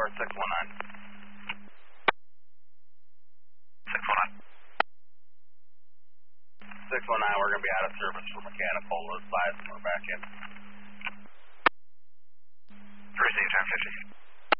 619. 619. 619, we're going to be out of service for mechanical. Advise when we're back in.